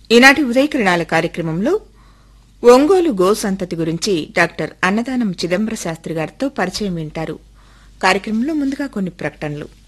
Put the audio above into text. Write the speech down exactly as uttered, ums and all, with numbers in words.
ఈనాటి ఉదయకిరణాల కార్యక్రమంలో ఒంగోలు గో సంతతి గురించి డాక్టర్ అన్నదానం చిదంబర శాస్త్రి గారితో పరిచయం వింటారు. కార్యక్రమంలో ముందుగా కొన్ని ప్రకటనలు.